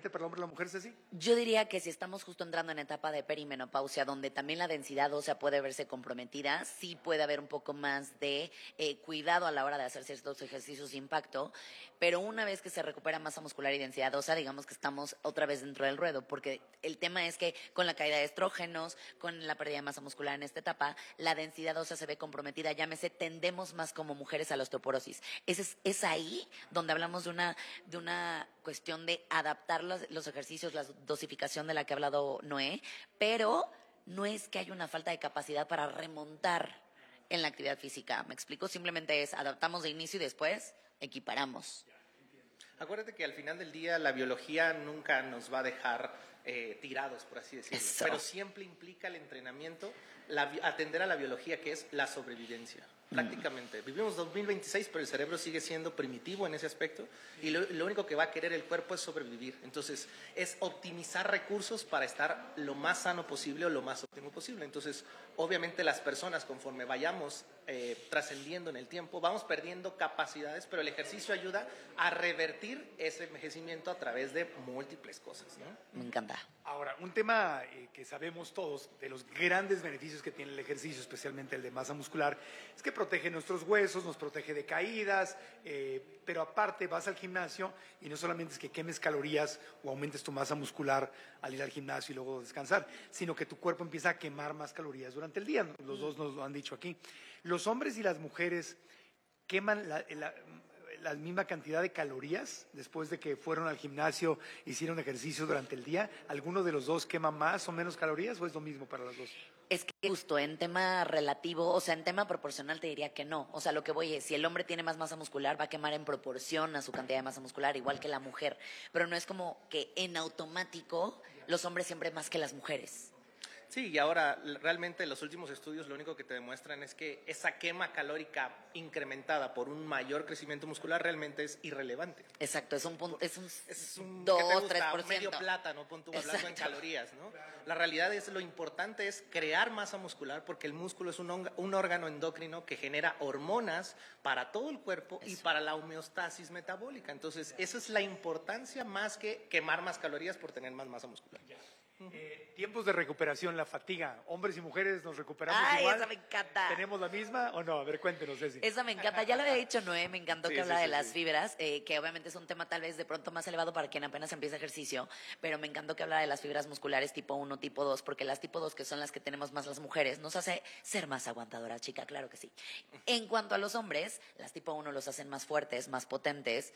diferente para el hombre y la mujer, Ceci? Yo diría que si estamos justo entrando en etapa de perimenopausia, donde también la densidad ósea puede verse comprometida, sí puede haber un poco más de cuidado a la hora de hacer ciertos ejercicios de impacto, pero una vez que se recupera masa muscular y densidad ósea, digamos que estamos otra vez dentro del ruedo, porque el tema es que con la caída de estrógenos, con la pérdida de masa muscular en esta etapa, la densidad ósea se ve comprometida, llámese, tendemos más como mujeres a la osteoporosis. Es ahí donde hablamos de una cuestión de adaptar los ejercicios, la dosificación de la que ha hablado Noé, pero no es que haya una falta de capacidad para remontar en la actividad física. ¿Me explico? Simplemente es adaptamos de inicio y después equiparamos. Acuérdate que al final del día la biología nunca nos va a dejar tirados, por así decirlo. Eso. Pero siempre implica el entrenamiento, atender a la biología, que es la sobrevivencia. Prácticamente. Vivimos 2026, pero el cerebro sigue siendo primitivo en ese aspecto y lo único que va a querer el cuerpo es sobrevivir. Entonces, es optimizar recursos para estar lo más sano posible o lo más óptimo posible. Entonces, obviamente las personas, conforme vayamos trascendiendo en el tiempo, vamos perdiendo capacidades, pero el ejercicio ayuda a revertir ese envejecimiento a través de múltiples cosas, ¿no? Me encanta. Ahora, un tema que sabemos todos de los grandes beneficios que tiene el ejercicio, especialmente el de masa muscular, es que protege nuestros huesos, nos protege de caídas, pero aparte vas al gimnasio y no solamente es que quemes calorías o aumentes tu masa muscular al ir al gimnasio y luego descansar, sino que tu cuerpo empieza a quemar más calorías durante el día. Los dos nos lo han dicho aquí. Los hombres y las mujeres queman la misma cantidad de calorías después de que fueron al gimnasio, hicieron ejercicio durante el día. ¿Alguno de los dos quema más o menos calorías o es lo mismo para los dos? Es que justo en tema relativo, o sea, en tema proporcional te diría que no. O sea, lo que voy es, si el hombre tiene más masa muscular, va a quemar en proporción a su cantidad de masa muscular, igual que la mujer. Pero no es como que en automático los hombres siempre más que las mujeres. Sí, y ahora realmente los últimos estudios lo único que te demuestran es que esa quema calórica incrementada por un mayor crecimiento muscular realmente es irrelevante. Exacto, es un 2, ¿qué te gusta? 3%. Medio plátano, pon tú hablando en calorías, ¿no? La realidad es, lo importante es crear masa muscular, porque el músculo es un órgano endocrino que genera hormonas para todo el cuerpo y para la homeostasis metabólica. Entonces, esa es la importancia más que quemar más calorías por tener más masa muscular. Tiempos de recuperación, la fatiga. Hombres y mujeres nos recuperamos igual. Esa me encanta. ¿Tenemos la misma o no? A ver, cuéntenos, Ceci. Esa me encanta. Ya lo había dicho Noé, me encantó que habla de las sí. fibras, que obviamente es un tema tal vez de pronto más elevado para quien apenas empieza ejercicio, pero me encantó que habla de las fibras musculares tipo 1, tipo 2, porque las tipo 2, que son las que tenemos más las mujeres, nos hace ser más aguantadoras, chica, claro que sí. En cuanto a los hombres, las tipo 1 los hacen más fuertes, más potentes,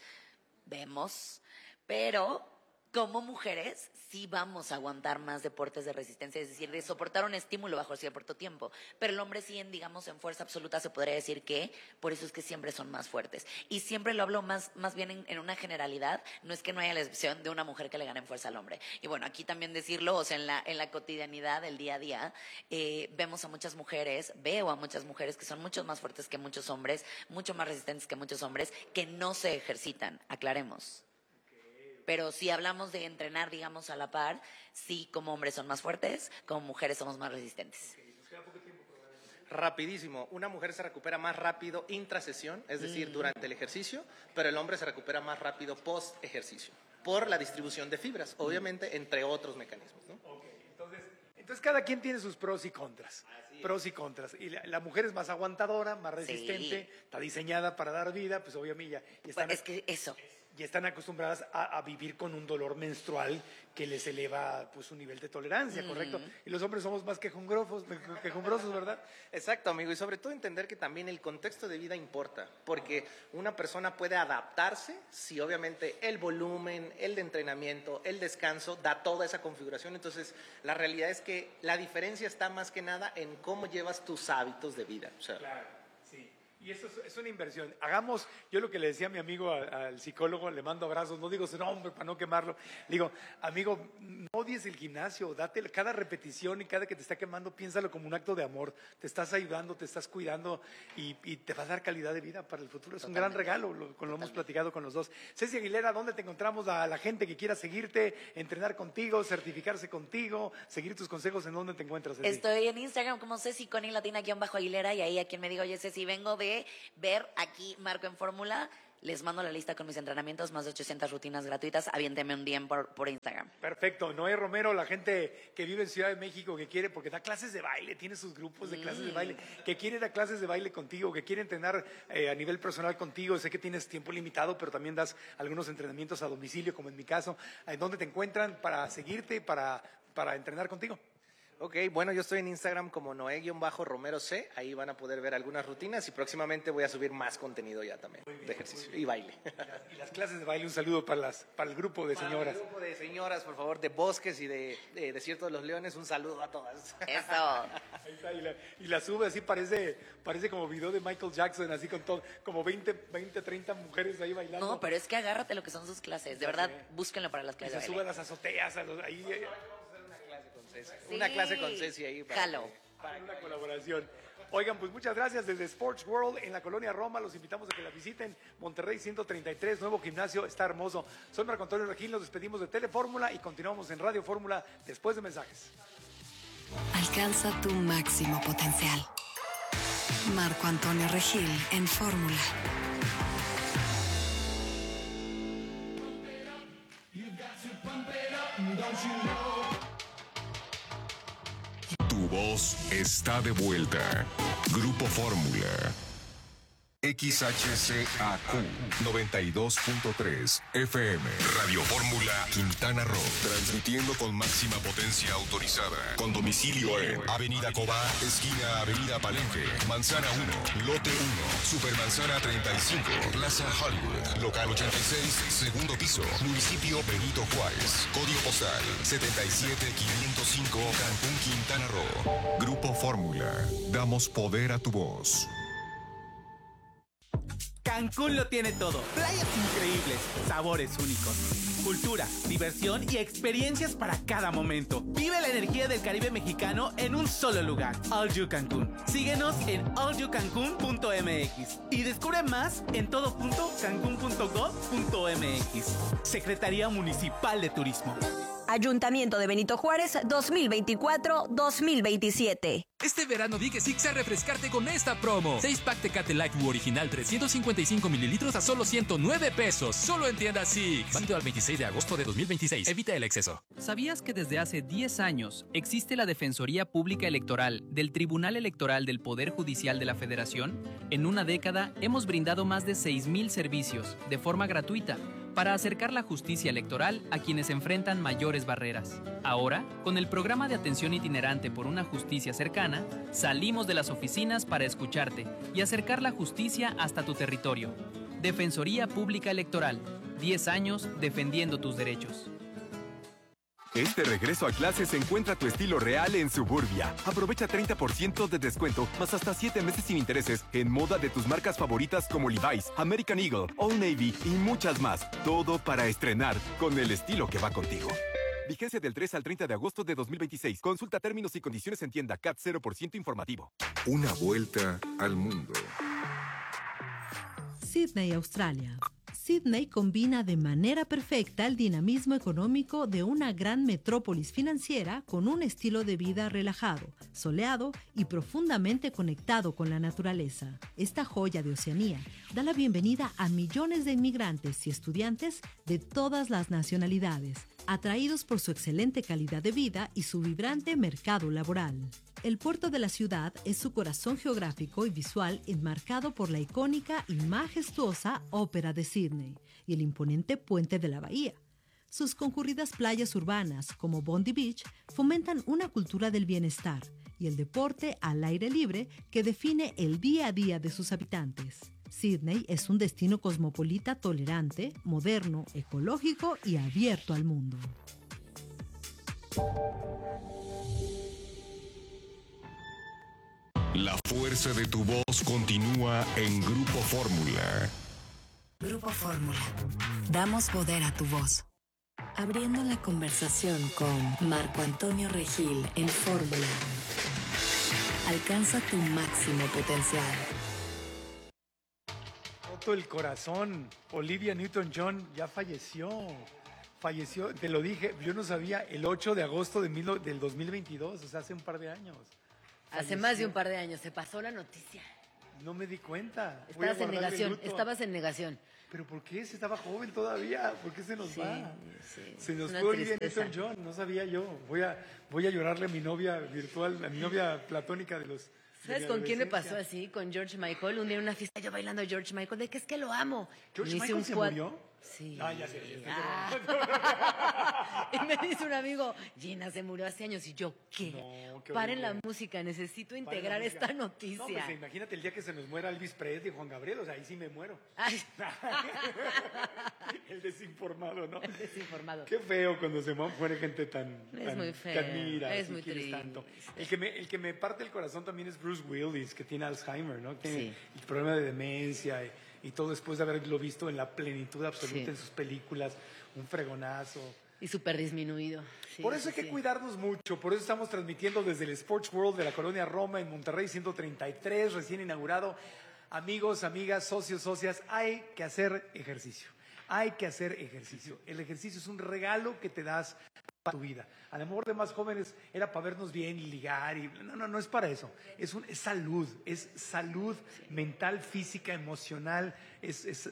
vemos, pero como mujeres sí vamos a aguantar más deportes de resistencia, es decir, de soportar un estímulo bajo cierto tiempo, pero el hombre sí, digamos, en fuerza absoluta se podría decir que por eso es que siempre son más fuertes. Y siempre lo hablo más bien en una generalidad, no es que no haya la excepción de una mujer que le gane en fuerza al hombre. Y bueno, aquí también decirlo, o sea, en la cotidianidad, del día a día, vemos a muchas mujeres, veo a muchas mujeres que son mucho más fuertes que muchos hombres, mucho más resistentes que muchos hombres, que no se ejercitan, aclaremos. Pero si hablamos de entrenar, digamos, a la par, sí, como hombres son más fuertes, como mujeres somos más resistentes. Rapidísimo. Una mujer se recupera más rápido intrasesión, es decir, durante el ejercicio, pero el hombre se recupera más rápido post ejercicio, por la distribución de fibras, obviamente, entre otros mecanismos, ¿no? Okay, entonces cada quien tiene sus pros y contras. Pros y contras. Y la mujer es más aguantadora, más resistente, está diseñada para dar vida, pues obviamente Es que eso. y están acostumbradas a vivir con un dolor menstrual que les eleva pues un nivel de tolerancia, ¿correcto? Y los hombres somos más quejumbrosos, ¿verdad? Exacto, amigo, y sobre todo entender que también el contexto de vida importa, porque una persona puede adaptarse si obviamente el volumen, el de entrenamiento, el descanso da toda esa configuración. Entonces, la realidad es que la diferencia está más que nada en cómo llevas tus hábitos de vida. O sea, claro, sí. Y eso es una inversión. Hagamos, yo lo que le decía a mi amigo, al psicólogo, le mando abrazos, no digo su nombre para no quemarlo. Le digo, amigo, no odies el gimnasio, date cada repetición y cada que te está quemando, piénsalo como un acto de amor. Te estás ayudando, te estás cuidando y te va a dar calidad de vida para el futuro. Es un gran regalo, lo hemos platicado con los dos. Ceci Aguilera, ¿dónde te encontramos a la gente que quiera seguirte, entrenar contigo, certificarse contigo, seguir tus consejos? ¿En dónde te encuentras, Ceci? Estoy en Instagram como Ceci Coni Latina-Aguilera y ahí a quien me diga, oye Ceci, vengo de ver aquí Marco en Fórmula, Les mando la lista con mis entrenamientos, más de 800 rutinas gratuitas. Aviénteme un DM por Instagram. Perfecto. Noé Romero, la gente que vive en Ciudad de México, que quiere, porque da clases de baile, tiene sus grupos de clases de baile, que quiere dar clases de baile contigo, que quiere entrenar a nivel personal contigo. Sé que tienes tiempo limitado, pero también das algunos entrenamientos a domicilio, como en mi caso. ¿Dónde te encuentran para seguirte, para entrenar contigo? Ok, bueno, yo estoy en Instagram como Noé-Romero C. Ahí van a poder ver algunas rutinas y próximamente voy a subir más contenido ya también de ejercicio y baile. Y las clases de baile, un saludo para el grupo de señoras. Para el grupo de señoras, por favor, de Bosques y de Desierto de los Leones, un saludo a todas. Eso. Ahí está, y la sube así, parece como video de Michael Jackson, así con todo, como 20, 30 mujeres ahí bailando. No, pero es que agárrate lo que son sus clases. De verdad, búsquenlo para las Y clases se de sube a baile. las azoteas, ahí. Sí. Una clase con Ceci ahí. Jalo. Para una colaboración. Oigan, pues muchas gracias desde Sports World en la Colonia Roma. Los invitamos a que la visiten. Monterrey 133, nuevo gimnasio, está hermoso. Soy Marco Antonio Regil, nos despedimos de Telefórmula y continuamos en Radio Fórmula después de mensajes. Alcanza tu máximo potencial. Marco Antonio Regil en Fórmula. Tu voz está de vuelta. Grupo Fórmula. XHCAQ 92.3 FM. Radio Fórmula Quintana Roo. Transmitiendo con máxima potencia autorizada. Con domicilio en Avenida Cobá, esquina Avenida Palenque, Manzana 1, Lote 1, Supermanzana 35, Plaza Hollywood, Local 86, segundo piso, Municipio Benito Juárez. Código postal 77505, Cancún, Quintana Roo. Grupo Fórmula. Damos poder a tu voz. Cancún lo tiene todo. Playas increíbles, sabores únicos, cultura, diversión y experiencias para cada momento. Vive la energía del Caribe mexicano en un solo lugar. All You Cancún. Síguenos en allyoucancun.mx y descubre más en todo.cancun.gov.mx. Secretaría Municipal de Turismo. Ayuntamiento de Benito Juárez 2024-2027. Este verano di que sí a refrescarte con esta promo. 6-pack Tecate Light U original 355 mililitros a solo 109 pesos. Solo en tiendas Six. Válido al 26 de agosto de 2026. Evita el exceso. ¿Sabías que desde hace 10 años existe la Defensoría Pública Electoral del Tribunal Electoral del Poder Judicial de la Federación? En una década hemos brindado más de 6,000 servicios de forma gratuita para acercar la justicia electoral a quienes enfrentan mayores barreras. Ahora, con el programa de atención itinerante por una justicia cercana, salimos de las oficinas para escucharte y acercar la justicia hasta tu territorio. Defensoría Pública Electoral, 10 años defendiendo tus derechos. Este regreso a clases encuentra tu estilo real en Suburbia. Aprovecha 30% de descuento, más hasta 7 meses sin intereses en moda de tus marcas favoritas como Levi's, American Eagle, Old Navy y muchas más. Todo para estrenar con el estilo que va contigo. Vigencia del 3 al 30 de agosto de 2026. Consulta términos y condiciones en tienda. CAT 0% informativo. Una vuelta al mundo. Sydney, Australia. Sydney combina de manera perfecta el dinamismo económico de una gran metrópolis financiera con un estilo de vida relajado, soleado y profundamente conectado con la naturaleza. Esta joya de Oceanía da la bienvenida a millones de inmigrantes y estudiantes de todas las nacionalidades, atraídos por su excelente calidad de vida y su vibrante mercado laboral. El puerto de la ciudad es su corazón geográfico y visual enmarcado por la icónica y majestuosa Ópera de Sydney y el imponente puente de la bahía. Sus concurridas playas urbanas, como Bondi Beach, fomentan una cultura del bienestar y el deporte al aire libre que define el día a día de sus habitantes. Sydney es un destino cosmopolita tolerante, moderno, ecológico y abierto al mundo. La fuerza de tu voz continúa en Grupo Fórmula. Grupo Fórmula. Damos poder a tu voz. Abriendo la conversación con Marco Antonio Regil en Fórmula. Alcanza tu máximo potencial. Roto el corazón. Olivia Newton-John ya falleció. Falleció, te lo dije, yo no sabía, el 8 de agosto del 2022, o sea, hace un par de años. Hace más de un par de años, se pasó la noticia. No me di cuenta. Estabas en negación. ¿pero por qué? Se estaba joven todavía, ¿por qué se nos va? Sí, Se nos una fue Olivia tristeza. Newton-John, no sabía yo. Voy a llorarle a mi novia virtual, a mi novia platónica de los... ¿Sabes con quién me pasó así? Con George Michael. Un día en una fiesta yo bailando George Michael, de que es que lo amo. ¿George Me hice Michael un se quad- murió? Sí. Ah, ya sé. Y me dice un amigo, Gina se murió hace años. Y yo, ¿qué? No, qué Paren la horrible. música, necesito Paren la integrar música. esta noticia. No, pues imagínate el día que se nos muera Elvis Presley y Juan Gabriel, o sea, ahí sí me muero. Ay. El desinformado, ¿no? Desinformado. Qué feo cuando se muere gente tan... Es muy feo, que admiras es y muy quieres triste. tanto. El que me parte el corazón también es Bruce Willis, que tiene Alzheimer, ¿no? Tiene Sí. el problema de demencia y todo después de haberlo visto en la plenitud absoluta Sí. en sus películas, un fregonazo. Y súper disminuido. Sí, Por eso hay sí, que sí. cuidarnos mucho, por eso estamos transmitiendo desde el Sports World de la Colonia Roma en Monterrey 133, recién inaugurado. Amigos, amigas, socios, socias, hay que hacer ejercicio. Hay que hacer ejercicio. El ejercicio es un regalo que te das para tu vida. A lo mejor de más jóvenes era para vernos bien y ligar. No es para eso. Es salud mental, física, emocional. Es eso,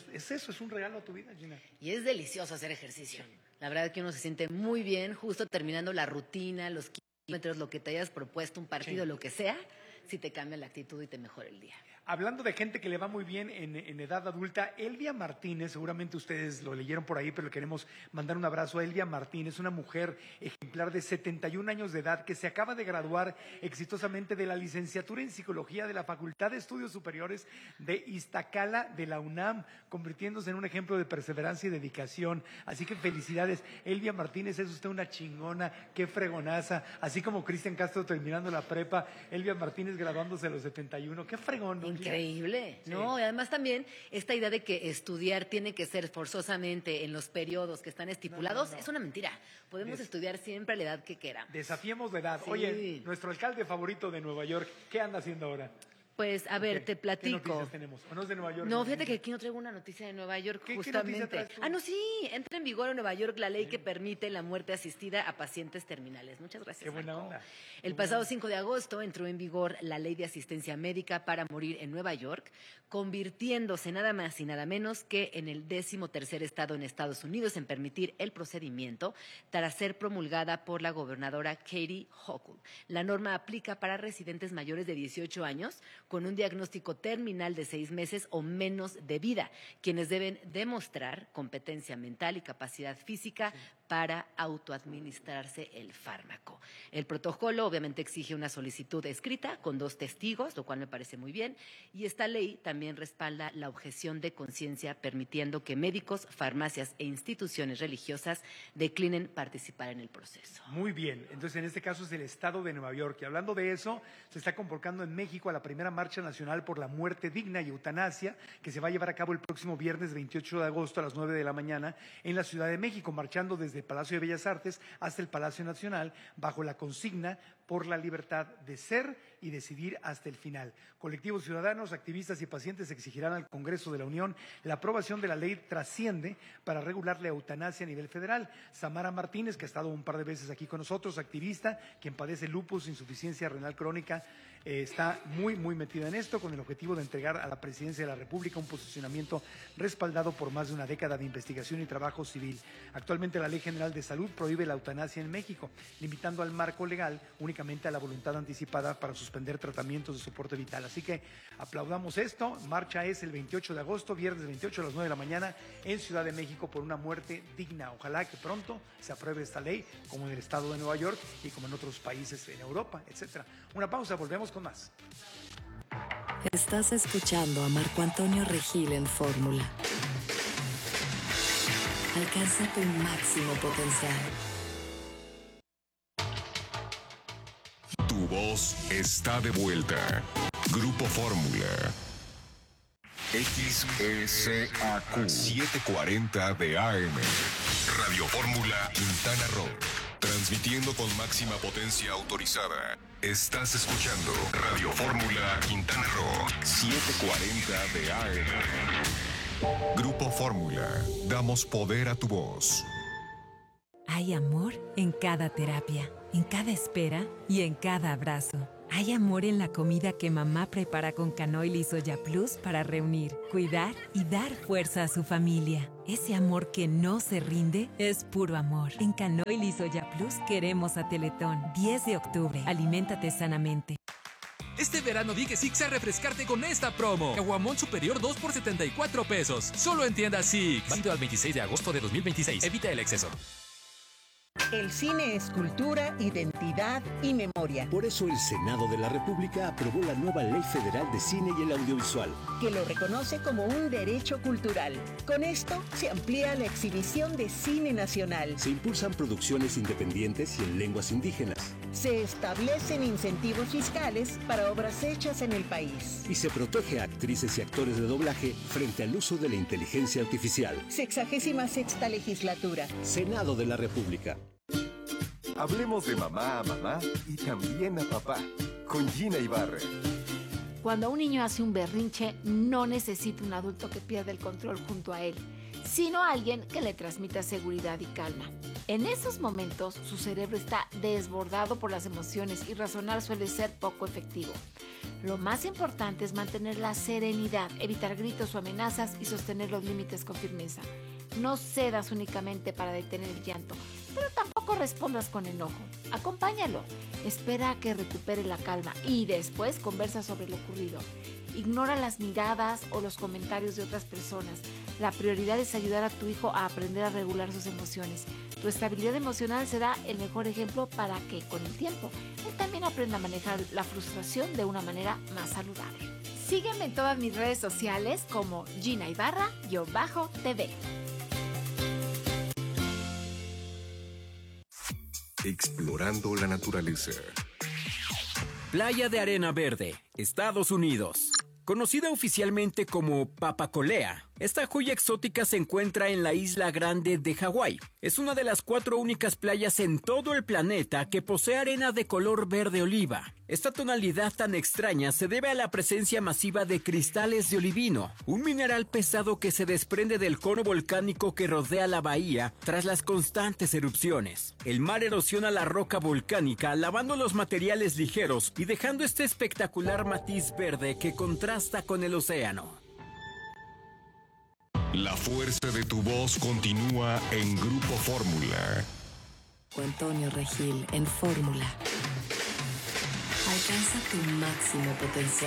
es un regalo a tu vida, Gina. Y es delicioso hacer ejercicio. La verdad que uno se siente muy bien, justo terminando la rutina, los kilómetros, lo que te hayas propuesto, un partido, Sí. lo que sea, si te cambia la actitud y te mejora el día. Hablando de gente que le va muy bien en edad adulta, Elvia Martínez, seguramente ustedes lo leyeron por ahí, pero le queremos mandar un abrazo a Elvia Martínez, una mujer ejemplar de 71 años de edad que se acaba de graduar exitosamente de la licenciatura en Psicología de la Facultad de Estudios Superiores de Iztacala de la UNAM, convirtiéndose en un ejemplo de perseverancia y dedicación. Así que felicidades. Elvia Martínez, es usted una chingona, qué fregonaza. Así como Cristian Castro terminando la prepa, Elvia Martínez graduándose a los 71. Qué fregón, ¿no? Increíble, Sí. ¿no? Y además también esta idea de que estudiar tiene que ser forzosamente en los periodos que están estipulados No. es una mentira. Podemos estudiar siempre a la edad que queramos. Desafiemos la edad. Sí. Oye, nuestro alcalde favorito de Nueva York, ¿qué anda haciendo ahora? Pues, a ver, Ok, te ¿Qué platico. noticias tenemos? ¿O no es de Nueva York? No, fíjate que aquí no traigo una noticia de Nueva York, ¿Qué noticia justamente. traes tú? No, sí, entra en vigor en Nueva York la ley que permite la muerte asistida a pacientes terminales. Muchas gracias. Qué buena Marco. onda. El pasado 5 de agosto entró en vigor la ley de asistencia médica para morir en Nueva York, convirtiéndose nada más y nada menos que en el 13º estado en Estados Unidos en permitir el procedimiento tras ser promulgada por la gobernadora Katie Hochul. La norma aplica para residentes mayores de 18 años con un diagnóstico terminal de 6 meses o menos de vida, quienes deben demostrar competencia mental y capacidad física para autoadministrarse el fármaco. El protocolo obviamente exige una solicitud escrita con 2 testigos, lo cual me parece muy bien, y esta ley también respalda la objeción de conciencia, permitiendo que médicos, farmacias e instituciones religiosas declinen participar en el proceso. Muy bien, entonces en este caso es el estado de Nueva York. Y hablando de eso, se está convocando en México a la primera marcha nacional por la muerte digna y eutanasia, que se va a llevar a cabo el próximo viernes 28 de agosto a las 9 de la mañana en la Ciudad de México, marchando desde el Palacio de Bellas Artes hasta el Palacio Nacional bajo la consigna por la libertad de ser y decidir hasta el final. Colectivos ciudadanos, activistas y pacientes exigirán al Congreso de la Unión la aprobación de la ley Trasciende para regular la eutanasia a nivel federal. Samara Martínez, que ha estado un par de veces aquí con nosotros, activista, quien padece lupus, insuficiencia renal crónica, está muy metida en esto con el objetivo de entregar a la Presidencia de la República un posicionamiento respaldado por más de una década de investigación y trabajo civil. Actualmente la Ley General de Salud prohíbe la eutanasia en México, limitando al marco legal únicamente a la voluntad anticipada para suspender tratamientos de soporte vital. Así que aplaudamos esto. Marcha es el 28 de agosto, viernes 28 a las 9 de la mañana en Ciudad de México por una muerte digna. Ojalá que pronto se apruebe esta ley, como en el estado de Nueva York y como en otros países en Europa, etcétera. Una pausa, volvemos con más. Estás escuchando a Marco Antonio Regil en Fórmula. Alcanza tu máximo potencial. Tu voz está de vuelta. Grupo Fórmula. XECAQ 740 de AM. Radio Fórmula Quintana Roo. Transmitiendo con máxima potencia autorizada. Estás escuchando Radio Fórmula Quintana Roo 740 de AM. Grupo Fórmula. Damos poder a tu voz. Hay amor en cada terapia, en cada espera y en cada abrazo. Hay amor en la comida que mamá prepara con canoil y soya plus para reunir, cuidar y dar fuerza a su familia. Ese amor que no se rinde es puro amor. En canoil y soya plus queremos a Teletón. 10 de octubre. Aliméntate sanamente. Este verano di que Six a refrescarte con esta promo. Caguamón superior 2 por 74 pesos. Solo en tiendas Six. Válido al 26 de agosto de 2026. Evita el exceso. El cine es cultura, identidad y memoria. Por eso el Senado de la República aprobó la nueva Ley Federal de Cine y el Audiovisual, que lo reconoce como un derecho cultural. Con esto se amplía la exhibición de cine nacional. Se impulsan producciones independientes y en lenguas indígenas. Se establecen incentivos fiscales para obras hechas en el país. Y se protege a actrices y actores de doblaje frente al uso de la inteligencia artificial. 66ª legislatura. Senado de la República. Hablemos de mamá a mamá y también a papá, con Gina Ibarra. Cuando un niño hace un berrinche, no necesita un adulto que pierda el control junto a él, sino alguien que le transmita seguridad y calma. En esos momentos, su cerebro está desbordado por las emociones y razonar suele ser poco efectivo. Lo más importante es mantener la serenidad, evitar gritos o amenazas y sostener los límites con firmeza. No cedas únicamente para detener el llanto, pero tampoco respondas con enojo. Acompáñalo, espera a que recupere la calma y después conversa sobre lo ocurrido. Ignora las miradas o los comentarios de otras personas. La prioridad es ayudar a tu hijo a aprender a regular sus emociones. Tu estabilidad emocional será el mejor ejemplo para que, con el tiempo, él también aprenda a manejar la frustración de una manera más saludable. Sígueme en todas mis redes sociales como Gina Ibarra-TV. Explorando la naturaleza. Playa de Arena Verde, Estados Unidos. Conocida oficialmente como Papacolea, esta joya exótica se encuentra en la Isla Grande de Hawái. Es una de las 4 únicas playas en todo el planeta que posee arena de color verde oliva. Esta tonalidad tan extraña se debe a la presencia masiva de cristales de olivino, un mineral pesado que se desprende del cono volcánico que rodea la bahía tras las constantes erupciones. El mar erosiona la roca volcánica, lavando los materiales ligeros y dejando este espectacular matiz verde que contrasta con el océano. La fuerza de tu voz continúa en Grupo Fórmula. Antonio Regil en Fórmula. Alcanza tu máximo potencial.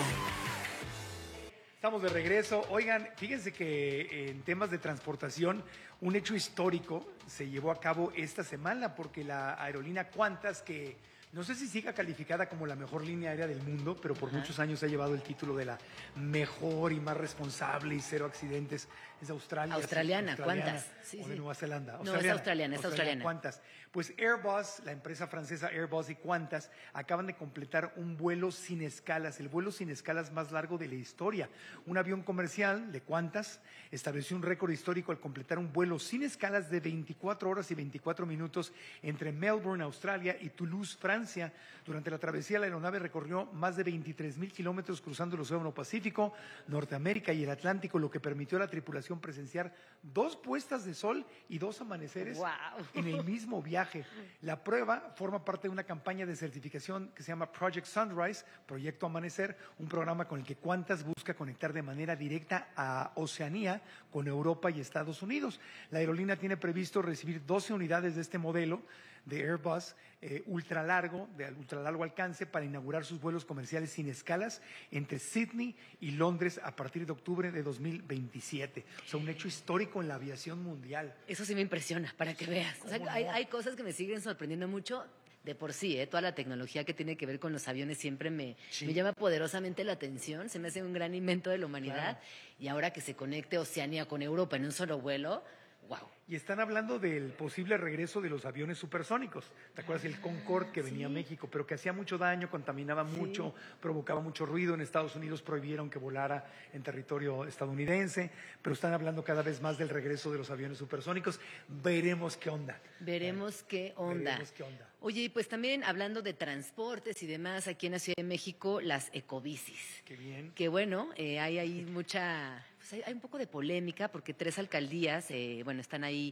Estamos de regreso. Oigan, fíjense que en temas de transportación, un hecho histórico se llevó a cabo esta semana porque la aerolínea Qantas, que no sé si siga calificada como la mejor línea aérea del mundo, pero por muchos años ha llevado el título de la mejor y más responsable y cero accidentes. Es de Australia. Australiana, Qantas. Sí, o de Nueva Zelanda. No, es australiana. Qantas. Pues Airbus, la empresa francesa Airbus y Qantas, acaban de completar un vuelo sin escalas, el vuelo sin escalas más largo de la historia. Un avión comercial de Qantas estableció un récord histórico al completar un vuelo sin escalas de 24 horas y 24 minutos entre Melbourne, Australia, y Toulouse, Francia. Durante la travesía, la aeronave recorrió más de 23,000 kilómetros cruzando el Océano Pacífico, Norteamérica y el Atlántico, lo que permitió a la tripulación presenciar 2 puestas de sol y 2 amaneceres en el mismo viaje. La prueba forma parte de una campaña de certificación que se llama Project Sunrise, Proyecto Amanecer, un programa con el que Qantas busca conectar de manera directa a Oceanía con Europa y Estados Unidos. La aerolínea tiene previsto recibir 12 unidades de este modelo de Airbus de ultralargo alcance para inaugurar sus vuelos comerciales sin escalas entre Sydney y Londres a partir de octubre de 2027. O sea, un hecho histórico en la aviación mundial. Eso sí me impresiona, para que veas. O sea, hay cosas que me siguen sorprendiendo mucho. De por sí, toda la tecnología que tiene que ver con los aviones siempre me llama poderosamente la atención. Se me hace un gran invento de la humanidad. Claro. Y ahora que se conecte Oceanía con Europa en un solo vuelo, wow. Y están hablando del posible regreso de los aviones supersónicos. ¿Te acuerdas el Concorde que venía a México, pero que hacía mucho daño, contaminaba mucho, provocaba mucho ruido? En Estados Unidos prohibieron que volara en territorio estadounidense, pero están hablando cada vez más del regreso de los aviones supersónicos. Veremos qué onda. Veremos qué onda. Oye, y pues también hablando de transportes y demás, aquí en la Ciudad de México, las ecobicis. Qué bien. Que bueno, hay ahí mucha... Hay un poco de polémica porque 3 alcaldías, están ahí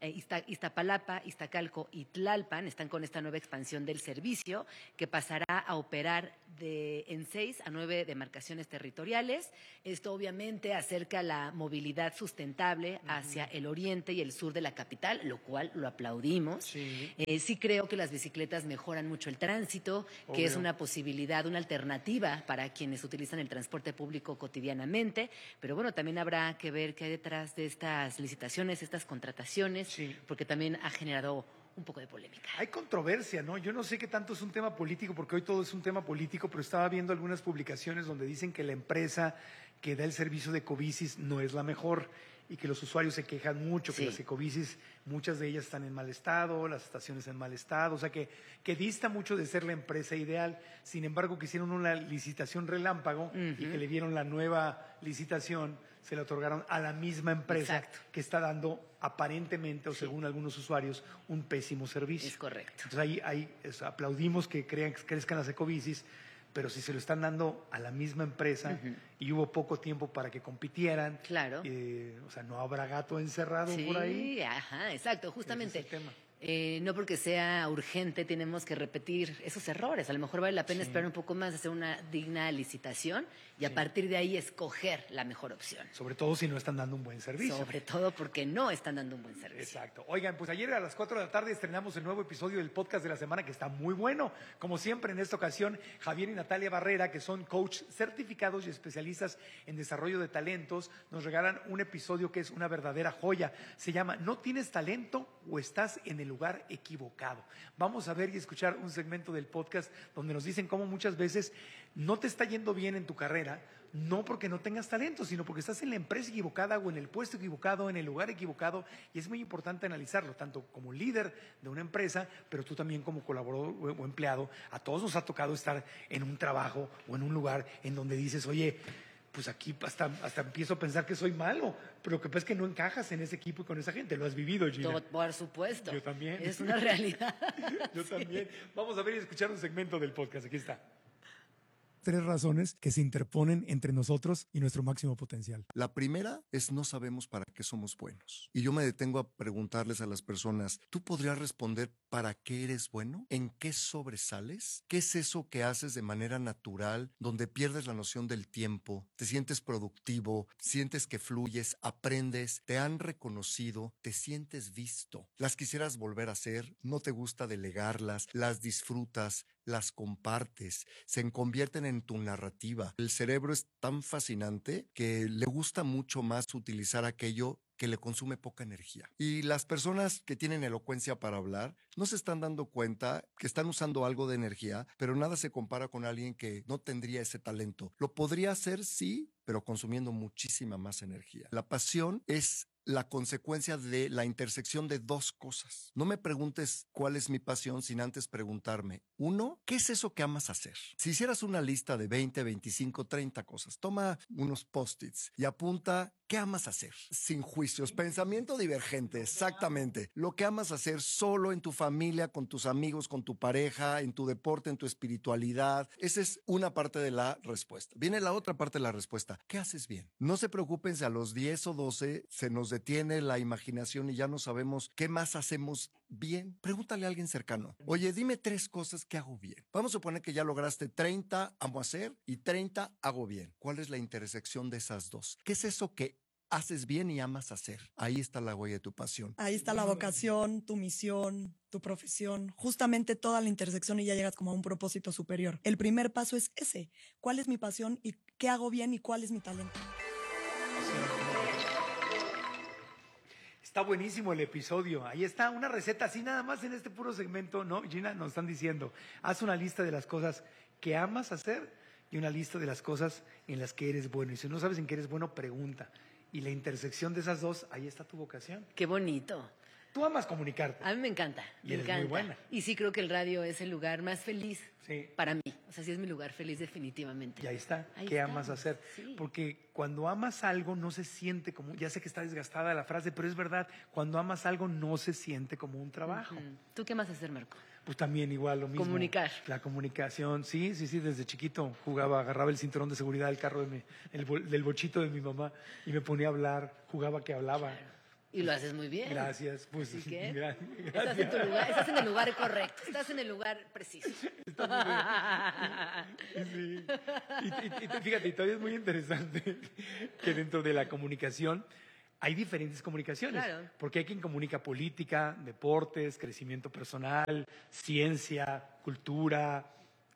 Iztapalapa, Iztacalco y Tlalpan están con esta nueva expansión del servicio que pasará a operar en 6 a 9 demarcaciones territoriales. Esto obviamente acerca la movilidad sustentable hacia el oriente y el sur de la capital, lo cual lo aplaudimos. Sí creo que las bicicletas mejoran mucho el tránsito, que es una posibilidad, una alternativa para quienes utilizan el transporte público cotidianamente, pero bueno, también habrá que ver qué hay detrás de estas licitaciones, estas contrataciones, porque también ha generado un poco de polémica. Hay controversia, ¿no? Yo no sé qué tanto es un tema político, porque hoy todo es un tema político, pero estaba viendo algunas publicaciones donde dicen que la empresa que da el servicio de ecobicis no es la mejor y que los usuarios se quejan mucho, que las ecobicis, muchas de ellas están en mal estado, las estaciones en mal estado, o sea que dista mucho de ser la empresa ideal. Sin embargo, que hicieron una licitación relámpago y que le dieron la nueva licitación, se la otorgaron a la misma empresa que está dando aparentemente, o según algunos usuarios, un pésimo servicio. Es correcto. Entonces ahí aplaudimos que crezcan las ecobicis, pero si se lo están dando a la misma empresa y hubo poco tiempo para que compitieran, o sea, no habrá gato encerrado por ahí. Sí, ajá, exacto, justamente. Ese es el tema. No porque sea urgente tenemos que repetir esos errores. A lo mejor vale la pena esperar un poco más, hacer una digna licitación y a partir de ahí escoger la mejor opción. Sobre todo si no están dando un buen servicio. Sobre todo porque no están dando un buen servicio. Exacto. Oigan, pues ayer a las 4 de la tarde estrenamos el nuevo episodio del podcast de la semana, que está muy bueno. Como siempre, en esta ocasión, Javier y Natalia Barrera, que son coach certificados y especialistas en desarrollo de talentos, nos regalan un episodio que es una verdadera joya. Se llama ¿No tienes talento o estás en el lugar equivocado? Vamos a ver y escuchar un segmento del podcast donde nos dicen cómo muchas veces no te está yendo bien en tu carrera, no porque no tengas talento, sino porque estás en la empresa equivocada o en el puesto equivocado, en el lugar equivocado, y es muy importante analizarlo, tanto como líder de una empresa, pero tú también como colaborador o empleado. A todos nos ha tocado estar en un trabajo o en un lugar en donde dices, oye, pues aquí hasta empiezo a pensar que soy malo, pero lo que pasa es que no encajas en ese equipo y con esa gente. Lo has vivido, Gina. Por supuesto. Yo también. Es una realidad. Yo también. Vamos a ver y escuchar un segmento del podcast. Aquí está. 3 razones que se interponen entre nosotros y nuestro máximo potencial. La primera es no sabemos para qué somos buenos. Y yo me detengo a preguntarles a las personas, ¿tú podrías responder para qué eres bueno? ¿En qué sobresales? ¿Qué es eso que haces de manera natural, donde pierdes la noción del tiempo, te sientes productivo, sientes que fluyes, aprendes, te han reconocido, te sientes visto? ¿Las quisieras volver a hacer? ¿No te gusta delegarlas? ¿Las disfrutas? ¿Las compartes? ¿Se convierten en tu narrativa? El cerebro es tan fascinante que le gusta mucho más utilizar aquello que le consume poca energía. Y las personas que tienen elocuencia para hablar no se están dando cuenta que están usando algo de energía, pero nada se compara con alguien que no tendría ese talento. Lo podría hacer, sí, pero consumiendo muchísima más energía. La pasión es la consecuencia de la intersección de 2 cosas. No me preguntes cuál es mi pasión sin antes preguntarme, 1, ¿qué es eso que amas hacer? Si hicieras una lista de 20, 25, 30 cosas, toma unos post-its y apunta ¿qué amas hacer? Sin juicios, pensamiento divergente, exactamente. Lo que amas hacer solo en tu familia, con tus amigos, con tu pareja, en tu deporte, en tu espiritualidad. Esa es una parte de la respuesta. Viene la otra parte de la respuesta. ¿Qué haces bien? No se preocupen si a los 10 o 12 se nos detiene la imaginación y ya no sabemos qué más hacemos bien. Pregúntale a alguien cercano. Oye, dime 3 cosas que hago bien. Vamos a suponer que ya lograste 30 amo hacer y 30 hago bien. ¿Cuál es la intersección de esas 2? ¿Qué es eso que haces bien y amas hacer? Ahí está la huella de tu pasión. Ahí está la vocación, tu misión, tu profesión, justamente toda la intersección y ya llegas como a un propósito superior. El primer paso es ese. ¿Cuál es mi pasión y qué hago bien y cuál es mi talento? Está buenísimo el episodio. Ahí está una receta así nada más en este puro segmento, ¿no? Gina, nos están diciendo, haz una lista de las cosas que amas hacer y una lista de las cosas en las que eres bueno. Y si no sabes en qué eres bueno, pregunta. Y la intersección de esas 2, ahí está tu vocación. Qué bonito. Tú amas comunicarte. A mí me encanta. Y me eres encanta. muy buena. Y sí creo que el radio es el lugar más feliz para mí. O sea, sí es mi lugar feliz definitivamente. Y ahí está. ¿Qué amas hacer? Sí. Porque cuando amas algo no se siente como, ya sé que está desgastada la frase, pero es verdad, cuando amas algo no se siente como un trabajo. ¿Tú qué amas hacer, Marco? Pues también igual lo mismo. Comunicar. La comunicación, sí, desde chiquito jugaba, agarraba el cinturón de seguridad del carro del bochito de mi mamá y me ponía a hablar, jugaba que hablaba. Claro. Y lo haces muy bien. Gracias. Pues, Así que gracias. estás en tu lugar, estás en el lugar correcto, estás en el lugar preciso. Sí. Y fíjate, todavía es muy interesante que dentro de la comunicación hay diferentes comunicaciones. Claro. Porque hay quien comunica política, deportes, crecimiento personal, ciencia, cultura,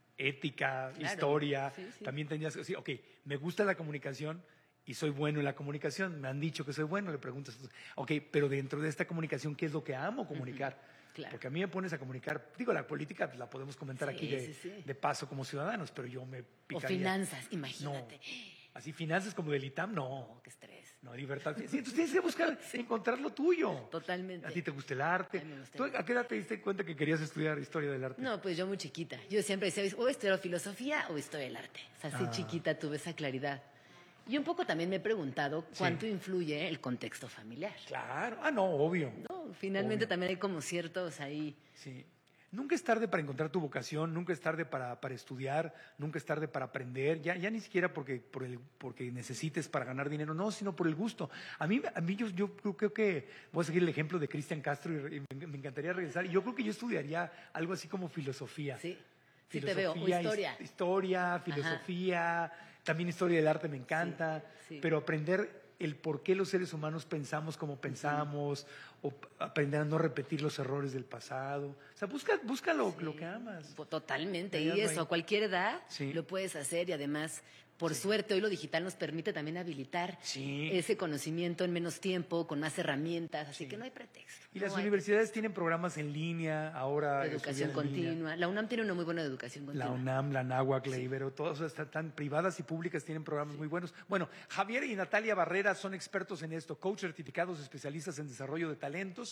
ética, Claro. historia. Sí. También tenías que decir, ok, me gusta la comunicación y soy bueno en la comunicación. Me han dicho que soy bueno, le preguntas, ok, pero dentro de esta comunicación, ¿qué es lo que amo comunicar? Claro. Porque a mí me pones a comunicar, digo, la política pues, la podemos comentar Sí, aquí sí. de paso como ciudadanos, pero yo me O picaría. finanzas, imagínate. No. Así, finanzas como del ITAM, no. Qué estrés. No, libertad. Sí, entonces tienes que buscar, encontrar lo tuyo. Totalmente. ¿A ti te gusta el arte? A mí me gusta ¿Tú el a qué edad te diste cuenta que querías estudiar historia del arte? No, pues yo muy chiquita. Yo siempre decía, o estudio filosofía o historia del arte. O sea, así chiquita tuve esa claridad. Y un poco también me he preguntado cuánto influye el contexto familiar. Claro. No, obvio. No, finalmente también hay como ciertos ahí. Sí. Nunca es tarde para encontrar tu vocación, nunca es tarde para estudiar, nunca es tarde para aprender, ya ni siquiera porque necesites para ganar dinero, no, sino por el gusto. A mí yo creo que voy a seguir el ejemplo de Cristian Castro y me encantaría regresar. Yo creo que yo estudiaría algo así como filosofía. Sí te veo, o historia. Historia, filosofía, también historia del arte me encanta, pero aprender el por qué los seres humanos pensamos como pensamos, o aprender a no repetir los errores del pasado. O sea, busca lo que amas. Totalmente, y eso, a cualquier edad lo puedes hacer y además, por suerte, hoy lo digital nos permite también habilitar ese conocimiento en menos tiempo, con más herramientas, así que no hay pretexto. Y las universidades tienen programas en línea, ahora. Educación continua. La UNAM tiene una muy buena educación continua. La UNAM, la Anáhuac, la Ibero, todas están privadas y públicas, tienen programas muy buenos. Bueno, Javier y Natalia Barrera son expertos en esto, coach certificados especialistas en desarrollo de talentos.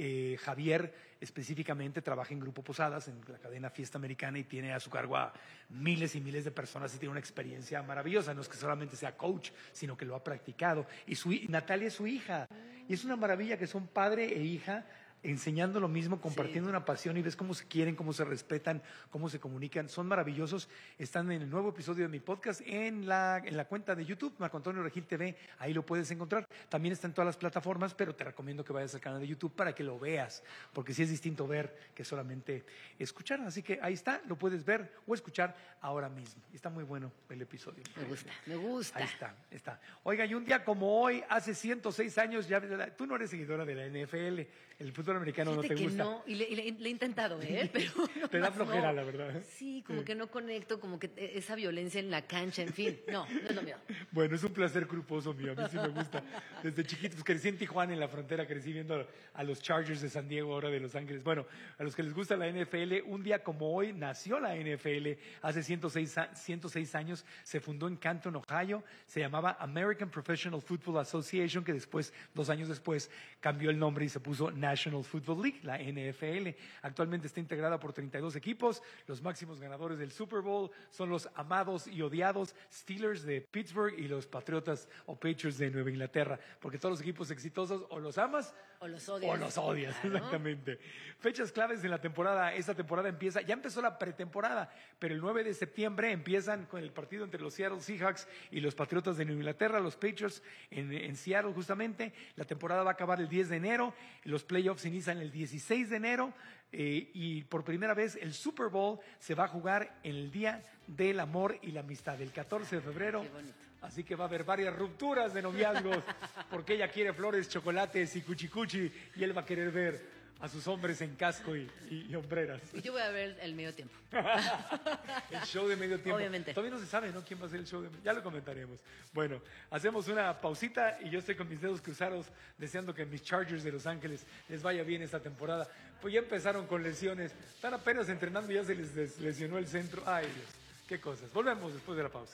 Javier específicamente trabaja en Grupo Posadas, en la cadena Fiesta Americana, y tiene a su cargo a miles y miles de personas y tiene una experiencia maravillosa. No es que solamente sea coach, sino que lo ha practicado. Y Natalia es su hija. Y es una maravilla que son padre e hija enseñando lo mismo, compartiendo una pasión, y ves cómo se quieren, cómo se respetan, cómo se comunican. Son maravillosos. Están en el nuevo episodio de mi podcast en la cuenta de YouTube, Marco Antonio Regil TV. Ahí lo puedes encontrar. También está en todas las plataformas, pero te recomiendo que vayas al canal de YouTube para que lo veas, porque sí es distinto ver que solamente escuchar. Así que ahí está, lo puedes ver o escuchar ahora mismo. Está muy bueno el episodio. Me gusta. Ahí está. Oiga, y un día como hoy, hace 106 años, tú no eres seguidora de la NFL, el fútbol americano. Fíjate no te gusta. No, y le he intentado, pero te da flojera, la verdad. Sí, como que no conecto, como que esa violencia en la cancha, en fin, no es lo mío. Bueno, es un placer culposo mío, a mí sí me gusta. Desde chiquitos crecí en Tijuana, en la frontera, crecí viendo a los Chargers de San Diego, ahora de Los Ángeles. Bueno, a los que les gusta la NFL, un día como hoy nació la NFL, hace 106 años, se fundó en Canton, Ohio, se llamaba American Professional Football Association, que después, 2 años después, cambió el nombre y se puso National Football League, la NFL. Actualmente está integrada por 32 equipos. Los máximos ganadores del Super Bowl son los amados y odiados Steelers de Pittsburgh y los Patriotas o Patriots de Nueva Inglaterra, porque todos los equipos exitosos o los amas o los odias. Claro. Exactamente. Fechas claves de la temporada. Esta temporada ya empezó la pretemporada, pero el 9 de septiembre empiezan con el partido entre los Seattle Seahawks y los Patriotas de Nueva Inglaterra, los Patriots en Seattle justamente. La temporada va a acabar el 10 de enero, los playoffs inician el 16 de enero y por primera vez el Super Bowl se va a jugar en el Día del Amor y la Amistad, el 14 de febrero. Qué bonito. Así que va a haber varias rupturas de noviazgos, porque ella quiere flores, chocolates y cuchicuchi, y él va a querer ver a sus hombres en casco y hombreras. Y yo voy a ver el medio tiempo. El show de medio tiempo. Obviamente. Todavía no se sabe, ¿no? ¿Quién va a ser el show de medio tiempo? Ya lo comentaremos. Bueno, hacemos una pausita y yo estoy con mis dedos cruzados deseando que mis Chargers de Los Ángeles les vaya bien esta temporada. Pues ya empezaron con lesiones. Están apenas entrenando y ya se les lesionó el centro. Ay, Dios. Qué cosas. Volvemos después de la pausa.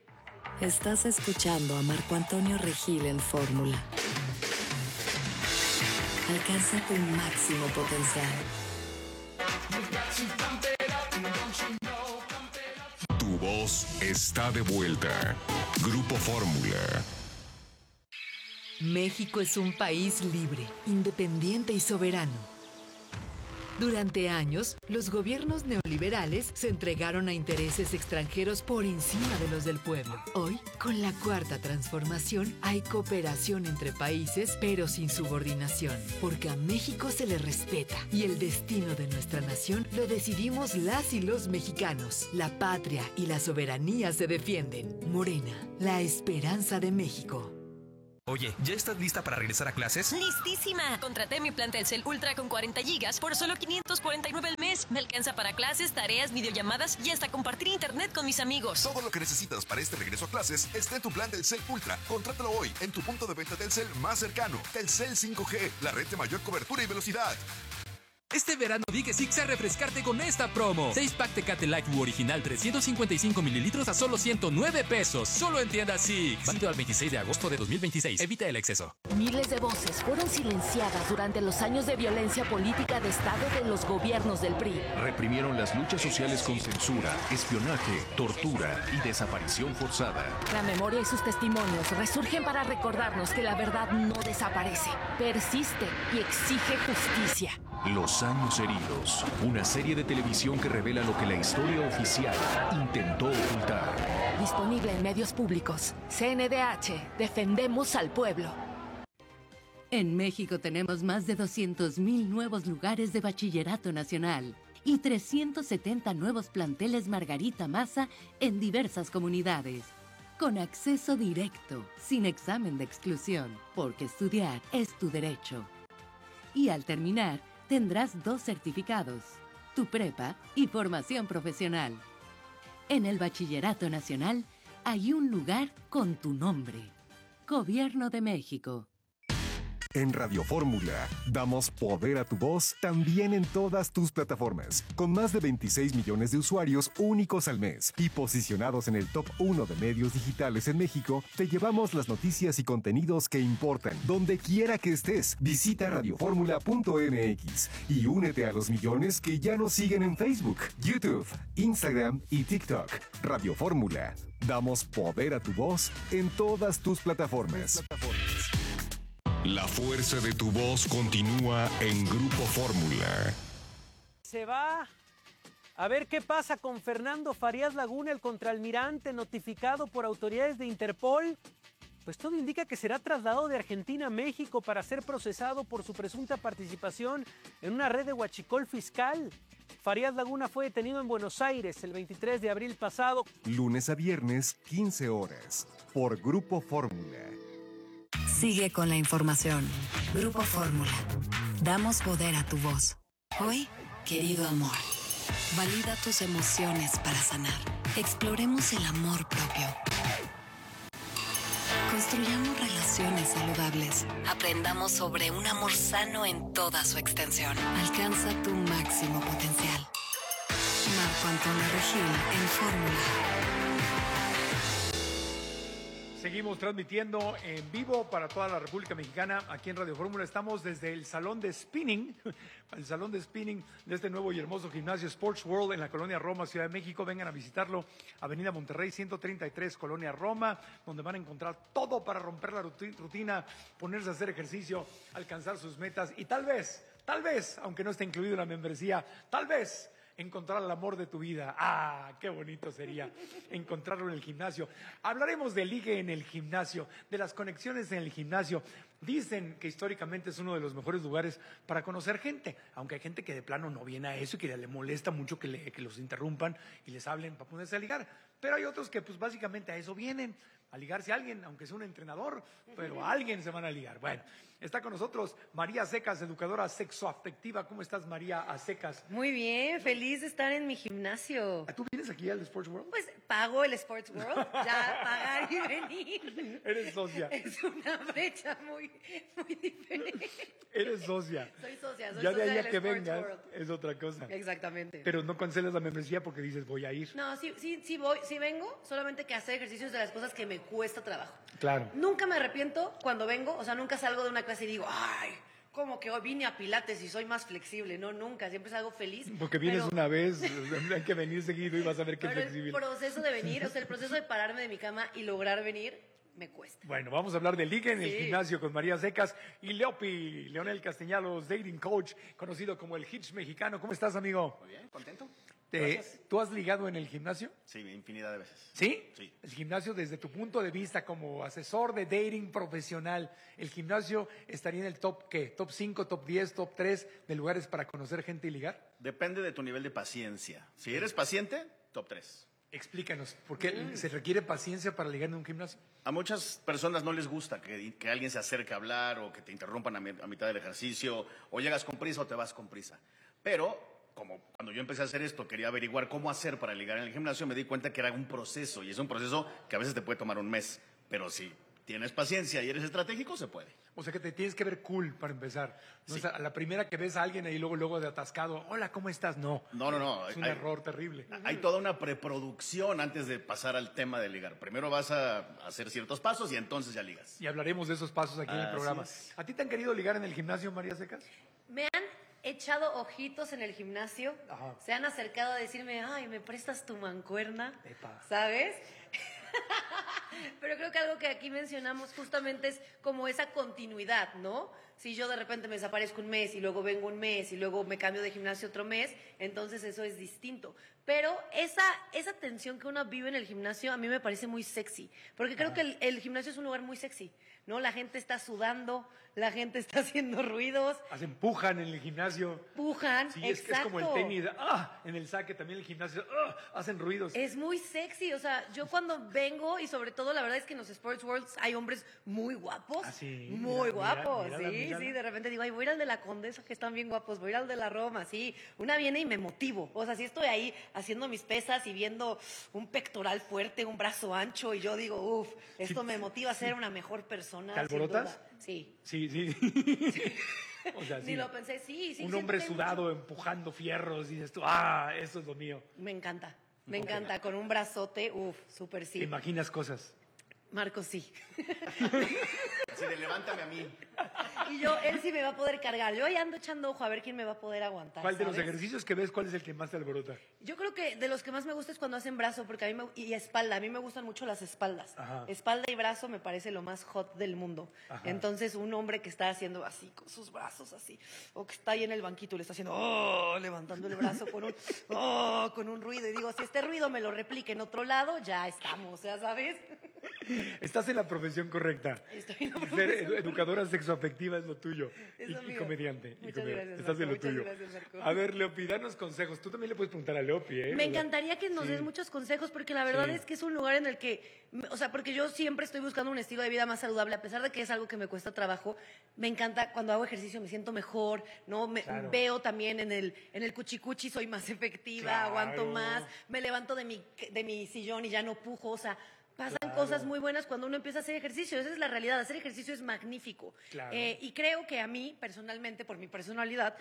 Estás escuchando a Marco Antonio Regil en Fórmula. Alcanza tu máximo potencial. Tu voz está de vuelta. Grupo Fórmula. México es un país libre, independiente y soberano. Durante años, los gobiernos neoliberales se entregaron a intereses extranjeros por encima de los del pueblo. Hoy, con la Cuarta Transformación, hay cooperación entre países, pero sin subordinación, porque a México se le respeta y el destino de nuestra nación lo decidimos las y los mexicanos. La patria y la soberanía se defienden. Morena, la esperanza de México. Oye, ¿ya estás lista para regresar a clases? ¡Listísima! Contraté mi plan Telcel Ultra con 40 gigas por solo $549 al mes. Me alcanza para clases, tareas, videollamadas y hasta compartir internet con mis amigos. Todo lo que necesitas para este regreso a clases está en tu plan Telcel Ultra. Contrátalo hoy en tu punto de venta Telcel más cercano. Telcel 5G, la red de mayor cobertura y velocidad. Este verano di que Six a refrescarte con esta promo. 6-pack Tecate Light original 355 mililitros a solo $109. Solo en tiendas Six. Válido al 26 de agosto de 2026. Evita el exceso. Miles de voces fueron silenciadas durante los años de violencia política de Estado de los gobiernos del PRI. Reprimieron las luchas sociales con censura, espionaje, tortura y desaparición forzada. La memoria y sus testimonios resurgen para recordarnos que la verdad no desaparece, persiste y exige justicia. Los años heridos, una serie de televisión que revela lo que la historia oficial intentó ocultar. Disponible en medios públicos. CNDH, defendemos al pueblo. En México tenemos más de 200,000 nuevos lugares de bachillerato nacional y 370 nuevos planteles Margarita Maza en diversas comunidades. Con acceso directo, sin examen de exclusión, porque estudiar es tu derecho. Y al terminar, tendrás 2 certificados, tu prepa y formación profesional. En el Bachillerato Nacional hay un lugar con tu nombre. Gobierno de México. En Radio Fórmula, damos poder a tu voz también en todas tus plataformas, con más de 26 millones de usuarios únicos al mes y posicionados en el top 1 de medios digitales en México. Te llevamos las noticias y contenidos que importan, donde quiera que estés. Visita radioformula.mx y únete a los millones que ya nos siguen en Facebook, YouTube, Instagram y TikTok. Radio Fórmula, damos poder a tu voz en todas tus plataformas. La fuerza de tu voz continúa en Grupo Fórmula. Se va a ver qué pasa con Fernando Farías Laguna, el contraalmirante notificado por autoridades de Interpol. Pues todo indica que será trasladado de Argentina a México para ser procesado por su presunta participación en una red de huachicol fiscal. Farías Laguna fue detenido en Buenos Aires el 23 de abril pasado. Lunes a viernes, 15 horas, por Grupo Fórmula. Sigue con la información. Grupo Fórmula. Damos poder a tu voz. Hoy, querido amor, valida tus emociones para sanar. Exploremos el amor propio. Construyamos relaciones saludables. Aprendamos sobre un amor sano en toda su extensión. Alcanza tu máximo potencial. Marco Antonio Regil en Fórmula. Seguimos transmitiendo en vivo para toda la República Mexicana aquí en Radio Fórmula. Estamos desde el salón de spinning de este nuevo y hermoso gimnasio Sports World en la Colonia Roma, Ciudad de México. Vengan a visitarlo, Avenida Monterrey 133, Colonia Roma, donde van a encontrar todo para romper la rutina, ponerse a hacer ejercicio, alcanzar sus metas y tal vez, aunque no esté incluido en la membresía, tal vez encontrar el amor de tu vida. ¡Ah, qué bonito sería encontrarlo en el gimnasio! Hablaremos de ligue en el gimnasio, de las conexiones en el gimnasio. Dicen que históricamente es uno de los mejores lugares para conocer gente, aunque hay gente que de plano no viene a eso y que le molesta mucho que los interrumpan y les hablen para ponerse a ligar. Pero hay otros que pues básicamente a eso vienen, a ligarse a alguien, aunque sea un entrenador, pero a alguien se van a ligar. Bueno, está con nosotros María Secas, educadora sexoafectiva. ¿Cómo estás, María Secas? Muy bien, feliz de estar en mi gimnasio. ¿Tú vienes aquí al Sports World? Pues pago el Sports World, ya pagar y venir. Eres socia. Es una brecha muy diferente. Eres socia. Soy socia ya de ahí a que Sports vengas World. es otra cosa. Exactamente. Pero no cancelas la membresía porque dices voy a ir. No, sí voy, sí vengo, solamente que hacer ejercicios de las cosas que me cuesta trabajo. Claro. Nunca me arrepiento cuando vengo, o sea, nunca salgo de una clase y digo, ay, como que hoy vine a Pilates y soy más flexible. No, nunca, siempre salgo feliz. Porque vienes una vez, hay que venir seguido y vas a ver qué flexible. El proceso de venir, o sea, el proceso de pararme de mi cama y lograr venir, me cuesta. Bueno, vamos a hablar de ligue en el Sí. gimnasio con María Secas y Leopi, Leonel Castellanos, dating coach, conocido como el Hitch mexicano. ¿Cómo estás, amigo? Muy bien, contento. ¿Tú has ligado en el gimnasio? Sí, infinidad de veces. ¿Sí? Sí. El gimnasio, desde tu punto de vista como asesor de dating profesional, ¿el gimnasio estaría en el top qué? ¿Top 5, top 10, top 3 de lugares para conocer gente y ligar? Depende de tu nivel de paciencia. Si eres paciente, top 3. Explícanos, ¿por qué se requiere paciencia para ligar en un gimnasio? A muchas personas no les gusta que alguien se acerque a hablar o que te interrumpan a mitad del ejercicio, o llegas con prisa o te vas con prisa. Pero como cuando yo empecé a hacer esto, quería averiguar cómo hacer para ligar en el gimnasio, me di cuenta que era un proceso, y es un proceso que a veces te puede tomar un mes, pero si tienes paciencia y eres estratégico, se puede. O sea que te tienes que ver cool para empezar. No Sí. es a la primera que ves a alguien ahí luego de atascado, hola, ¿cómo estás? No. No. Es un error terrible. Hay toda una preproducción antes de pasar al tema de ligar. Primero vas a hacer ciertos pasos y entonces ya ligas. Y hablaremos de esos pasos aquí en el Así programa. es. ¿A ti te han querido ligar en el gimnasio, María Secas? Me han echado ojitos en el gimnasio, Ajá. se han acercado a decirme, ay, ¿me prestas tu mancuerna? Epa. ¿Sabes? Pero creo que algo que aquí mencionamos justamente es como esa continuidad, ¿no? Si yo de repente me desaparezco un mes y luego vengo un mes y luego me cambio de gimnasio otro mes, entonces eso es distinto. Pero esa tensión que uno vive en el gimnasio a mí me parece muy sexy, porque creo que el gimnasio es un lugar muy sexy, ¿no? La gente está sudando, la gente está haciendo ruidos, Empujan en el gimnasio. pujan, Sí, es como el tenis. En el saque también el gimnasio. Hacen ruidos. Es muy sexy, o sea, yo cuando vengo, y sobre todo la verdad es que en los Sports Worlds hay hombres muy guapos, sí, muy guapos, mírala, mírala. sí, de repente digo, ay, voy a ir al de la Condesa que están bien guapos, voy a ir al de la Roma, sí, una viene y me motivo, o sea, si estoy ahí haciendo mis pesas y viendo un pectoral fuerte, un brazo ancho, y yo digo, uff, esto me motiva a ser una mejor persona. ¿Te sin alborotas? duda. Sí. Sí. O sea, Ni sí. lo pensé, sí. Un siempre hombre hay sudado empujando fierros y dices tú, eso es lo mío. Me encanta, con un brazote, uff, súper sí. Te imaginas cosas. Marcos, sí. Así de levántame a mí. Y él sí me va a poder cargar. Yo ahí ando echando ojo a ver quién me va a poder aguantar. ¿Cuál de los ¿sabes? ejercicios que ves, cuál es el que más te alborota? Yo creo que de los que más me gusta es cuando hacen brazo, porque y espalda. A mí me gustan mucho las espaldas. Ajá. Espalda y brazo me parece lo más hot del mundo. Ajá. Entonces, un hombre que está haciendo así, con sus brazos así, o que está ahí en el banquito y le está haciendo, levantando el brazo con un ruido. Y digo, si este ruido me lo replique en otro lado, ya estamos, ¿ya sabes? Estás en la profesión correcta. Estoy en la Ser profesión educadora sexoafectiva es lo tuyo. Es y lo mío. comediante. Muchas gracias, Estás en lo Marco, tuyo. muchas gracias, Marco. A ver, Leopi, danos consejos. Tú también le puedes preguntar a Leopi, ¿eh? Me encantaría que nos sí. des muchos consejos, porque la verdad Sí. es que es un lugar en el que, o sea, porque yo siempre estoy buscando un estilo de vida más saludable, a pesar de que es algo que me cuesta trabajo. Me encanta cuando hago ejercicio, me siento mejor, ¿no? Claro. Veo también en el cuchicuchi, soy más efectiva, Claro. aguanto más, me levanto de mi sillón y ya no pujo, o sea, pasan Claro. cosas muy buenas cuando uno empieza a hacer ejercicio. Esa es la realidad. Hacer ejercicio es magnífico. Claro. Y creo que a mí, personalmente, por mi personalidad,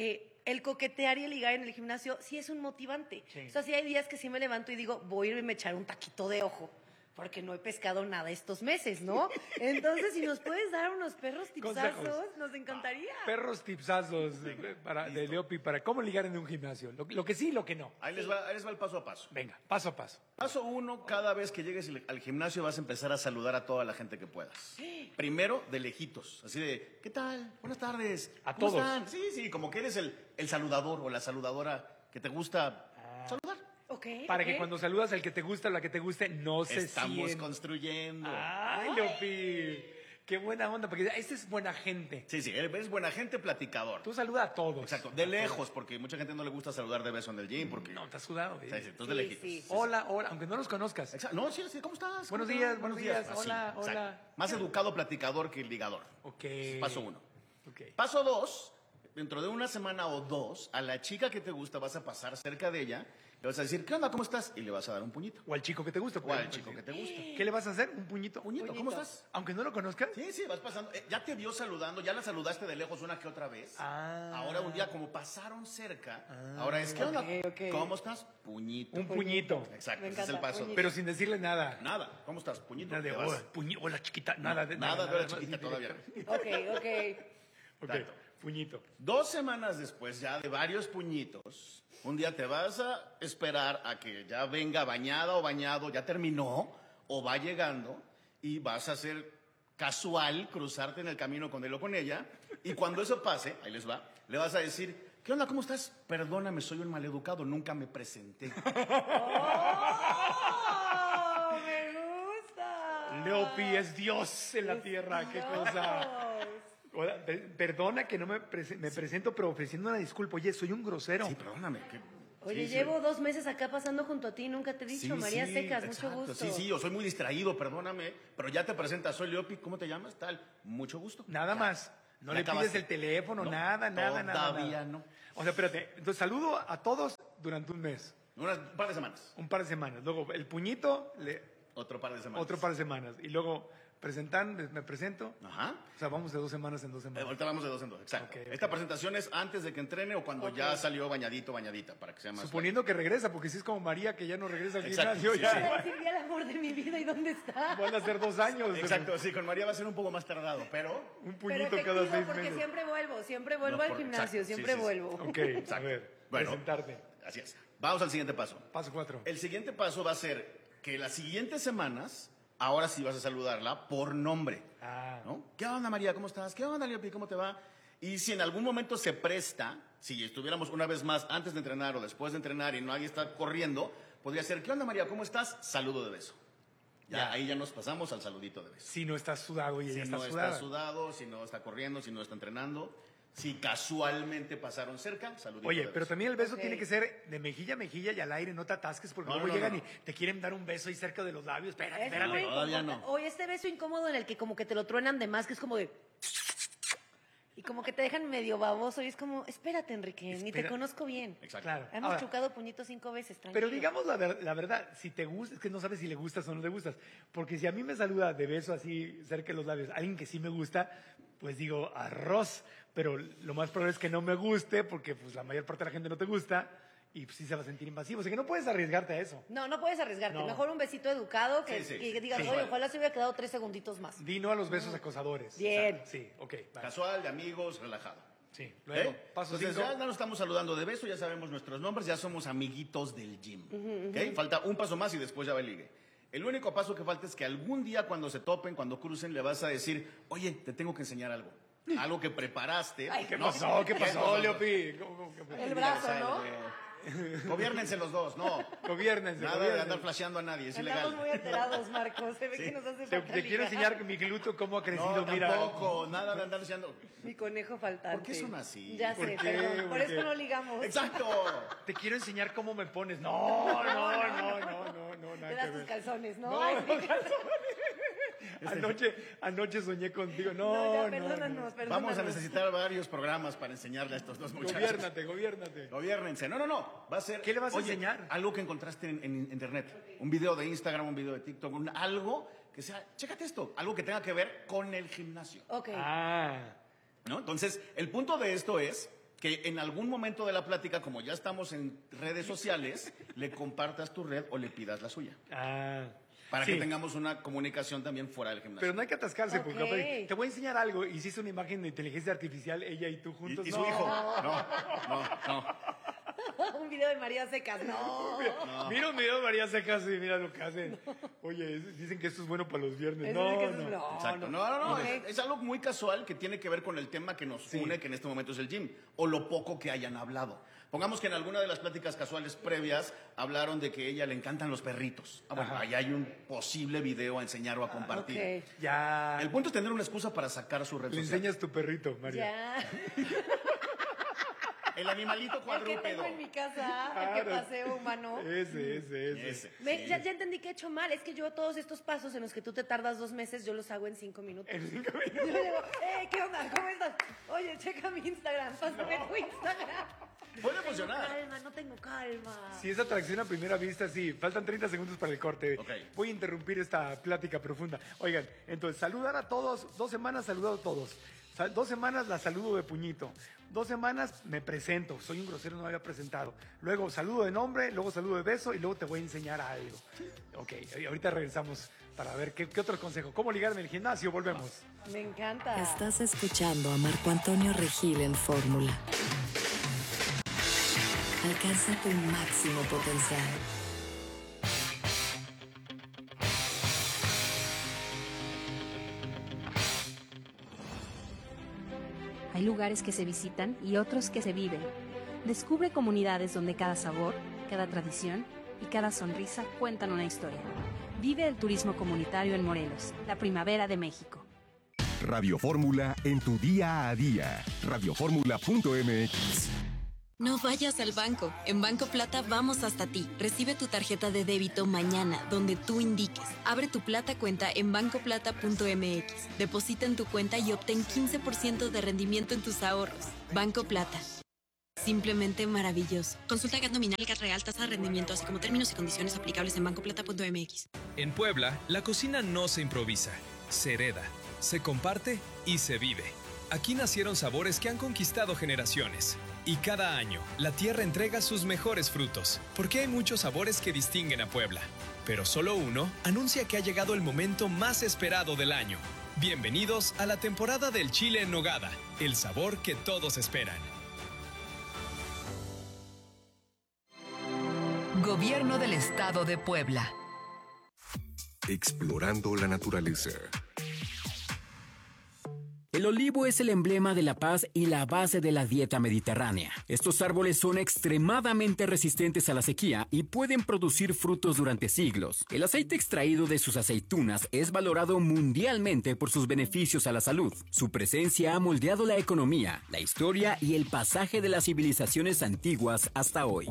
el coquetear y el ligar en el gimnasio sí es un motivante. Sí. O sea, sí hay días que sí me levanto y digo, voy a irme a echar un taquito de ojo, porque no he pescado nada estos meses, ¿no? Entonces, si nos puedes dar unos perros tipsazos, Consejos. nos encantaría. Perros tipsazos de Leopi para cómo ligar en un gimnasio. Lo que sí y lo que no. Ahí les va el paso a paso. Venga, paso a paso. Paso 1, cada vez que llegues al gimnasio vas a empezar a saludar a toda la gente que puedas. Primero, de lejitos, así de, ¿qué tal? Buenas tardes. A ¿Cómo todos. están? Sí, como que eres el saludador o la saludadora que te gusta saludar. Okay, Para que cuando saludas al que te gusta o la que te guste, no se Estamos sienta. construyendo. ¡Ay, Leopi! ¡Qué buena onda! Porque esta es buena gente. Sí, eres buena gente, platicador. Tú saluda a todos. Exacto, de lejos, porque mucha gente no le gusta saludar de beso en el gym, porque... No, te has sudado. Sí, entonces de lejitos. Hola, aunque no los conozcas. Exacto. No, sí, ¿cómo estás? Buenos ¿Cómo días, estás? buenos días. Así, Hola, exacto. hola. Más educado platicador que ligador. Ok. Paso 1. Ok. Paso 2, dentro de una semana o 2, a la chica que te gusta vas a pasar cerca de ella, le vas a decir, ¿qué onda? ¿Cómo estás? Y le vas a dar un puñito. O al chico que te gusta. O al chico que te gusta. ¿Qué le vas a hacer? ¿Un puñito? Puñito, ¿cómo estás? Aunque no lo conozcas. Sí, vas pasando. Ya te vio saludando, ya la saludaste de lejos una que otra vez. Ahora un día, como pasaron cerca, ahora es, ¿qué onda? ¿Cómo estás? Puñito. Un puñito. Exacto, ese es el paso. Pero sin decirle nada. Nada. ¿Cómo estás? Puñito. Nada de, te vas. hola chiquita. Nada de Nada de la chiquita todavía. Ok. Exacto. Puñito. 2 semanas después ya de varios puñitos, un día te vas a esperar a que ya venga bañada o bañado, ya terminó, o va llegando, y vas a hacer casual cruzarte en el camino con él o con ella, y cuando eso pase, ahí les va, le vas a decir, ¿qué onda? ¿Cómo estás? Perdóname, soy un maleducado, nunca me presenté. ¡Oh! ¡Me gusta! Leopi es Dios en la tierra, qué cosa. Perdona que no me presento, pero ofreciendo una disculpa. Oye, soy un grosero. Sí, perdóname. Oye, llevo 2 meses acá pasando junto a ti, nunca te he dicho, María Secas, exacto. mucho gusto. Sí, yo soy muy distraído, perdóname, pero ya te presentas, soy Leopi, ¿cómo te llamas? Tal, mucho gusto. Nada más. No le pides el teléfono, No, nada. Todavía no. O sea, espérate. Entonces, saludo a todos durante un mes. Un par de semanas. Un par de semanas. Luego, el puñito, otro par de semanas. Otro par de semanas. Y luego, me presento. Ajá. O sea, vamos de 2 semanas en 2 semanas. Ahorita vamos de 2 en 2, exacto. Esta presentación es antes de que entrene o cuando ya salió bañadita, para que sea más... Suponiendo que regresa, porque si es como María, que ya no regresa al Exacto, gimnasio. sí, ya. Sí, el amor de mi vida, ¿y dónde está? Van a ser 2 años. Exacto, sí, con María va a ser un poco más tardado, pero... Un Pero puñito cada 6 meses. porque siempre vuelvo al gimnasio, siempre vuelvo. Ok, a ver, bueno, presentarte. Así es. Vamos al siguiente paso. Paso 4. El siguiente paso va a ser que las siguientes semanas, ahora sí vas a saludarla por nombre. ¿No? ¿Qué onda, María? ¿Cómo estás? ¿Qué onda, Leopi? ¿Cómo te va? Y si en algún momento se presta, si estuviéramos una vez más antes de entrenar o después de entrenar y nadie está corriendo, podría ser, ¿qué onda, María? ¿Cómo estás? Saludo de beso. Ahí ya nos pasamos al saludito de beso. Si no estás sudado y ella está sudada. Si no está sudado, si no está corriendo, si no está entrenando. Si casualmente pasaron cerca, saludito. Oye, de pero beso. también el beso tiene que ser de mejilla a mejilla y al aire, no te atasques porque luego llegan y te quieren dar un beso ahí cerca de los labios. Espérate. Todavía no. Oye, este beso incómodo en el que como que te lo truenan de más, que es como de... Y como que te dejan medio baboso y es como, espérate, Enrique, ni te conozco bien. Exacto. Claro. Hemos Ahora, chocado puñitos 5 veces, tranquilo. pero digamos la verdad, si te gusta, es que no sabes si le gustas o no le gustas. Porque si a mí me saluda de beso así cerca de los labios, alguien que sí me gusta, pues digo arroz. Pero lo más probable es que no me guste porque pues la mayor parte de la gente no te gusta y pues, sí se va a sentir invasivo. O sea que no puedes arriesgarte a eso. No puedes arriesgarte. No. Mejor un besito educado que, Sí. que digas, Sí. oye, ojalá se hubiera quedado 3 segunditos más. Di no a los besos acosadores. Bien. O sea, sí, ok. Vale. Casual, de amigos, relajado. Sí. Luego, paso Entonces 5. ya nos estamos saludando de beso, ya sabemos nuestros nombres, ya somos amiguitos del gym. ¿Ok? Falta un paso más y después ya va el ligue. El único paso que falta es que algún día cuando se topen, cuando crucen, le vas a decir, oye, te tengo que enseñar algo. Algo que preparaste. Ay, ¿Qué pasó? ¿Qué pasó, Leopi? El brazo, ¿no? Gobiérnense los dos, no. Gobiérnense. Nada de andar flasheando a nadie, es Andamos ilegal. muy alterados, Marcos. Se ve que nos hace falta Te quiero ligar. enseñar mi glúteo cómo ha crecido, No, mira. tampoco, nada de andar enseñando. Mi conejo faltante. ¿Por qué son así? Ya ¿Por sé, qué? perdón. ¿Por Por qué? eso no ligamos. Exacto. Te quiero enseñar cómo me pones. No, nada Te que das tus ver. calzones, ¿no? No, Ay, no, mi calzón. Anoche soñé contigo. No, ya, perdónanos. Vamos a necesitar varios programas para enseñarle a estos dos muchachos. Gobiérnate. Gobiérnense. No. Va a ser. ¿Qué le vas a oye, enseñar? Algo que encontraste en internet. Un video de Instagram, un video de TikTok, algo que sea. Chécate esto. Algo que tenga que ver con el gimnasio. Ok. ¿No? Entonces, el punto de esto es que en algún momento de la plática, como ya estamos en redes sociales, le compartas tu red o le pidas la suya. Para Sí. que tengamos una comunicación también fuera del gimnasio. Pero no hay que atascarse, porque Ok. te voy a enseñar algo. Hiciste una imagen de inteligencia artificial, ella y tú juntos. Y su hijo. No. Un video de María Secas. No. Mira un video de María Secas y mira lo que hacen. Oye, dicen que esto es bueno para los viernes. Eso es que eso es- no. Exacto. No. Ok. Es algo muy casual que tiene que ver con el tema que nos une, que en este momento es el gym, o lo poco que hayan hablado. Pongamos que en alguna de las pláticas casuales previas hablaron de que a ella le encantan los perritos. Bueno, ahí hay un posible video a enseñar o a compartir. Ok. Ya. El punto es tener una excusa para sacar su red Le social. enseñas tu perrito, María. Ya. El animalito El que cuadrúpedo. tengo en mi casa, el que paseo humano. Ese. Ya entendí que he hecho mal. Es que yo todos estos pasos en los que tú te tardas 2 meses, yo los hago en 5 minutos. En 5 Yo le digo, ¿qué onda? ¿Cómo estás? Oye, checa mi Instagram. Pásame tu Instagram. Puede funcionar. No tengo calma. Si es atracción a primera vista, sí. Faltan 30 segundos para el corte. Ok. Voy a interrumpir esta plática profunda. Oigan, entonces, saludar a todos. 2 semanas saludado a todos. 2 semanas la saludo de puñito. 2 semanas me presento. Soy un grosero, no me había presentado. Luego saludo de nombre, luego saludo de beso y luego te voy a enseñar algo. Ok, ahorita regresamos para ver qué otro consejo. ¿Cómo ligar en el gimnasio? Volvemos. Me encanta. Estás escuchando a Marco Antonio Regil en Fórmula. Alcanza tu máximo potencial. Hay lugares que se visitan y otros que se viven. Descubre comunidades donde cada sabor, cada tradición y cada sonrisa cuentan una historia. Vive el turismo comunitario en Morelos, la primavera de México. Radio Fórmula en tu día a día. Radioformula.mx. No vayas al banco. En Banco Plata vamos hasta ti. Recibe tu tarjeta de débito mañana, donde tú indiques. Abre tu Plata cuenta en bancoplata.mx. Deposita en tu cuenta y obtén 15% de rendimiento en tus ahorros. Banco Plata. Simplemente maravilloso. Consulta GAT nominal, GAT real, tasa de rendimiento, así como términos y condiciones aplicables en bancoplata.mx. En Puebla, la cocina no se improvisa, se hereda, se comparte y se vive. Aquí nacieron sabores que han conquistado generaciones. Y cada año, la tierra entrega sus mejores frutos, porque hay muchos sabores que distinguen a Puebla. Pero solo uno anuncia que ha llegado el momento más esperado del año. Bienvenidos a la temporada del chile en nogada, el sabor que todos esperan. Gobierno del Estado de Puebla. Explorando la naturaleza. El olivo es el emblema de la paz y la base de la dieta mediterránea. Estos árboles son extremadamente resistentes a la sequía y pueden producir frutos durante siglos. El aceite extraído de sus aceitunas es valorado mundialmente por sus beneficios a la salud. Su presencia ha moldeado la economía, la historia y el pasaje de las civilizaciones antiguas hasta hoy.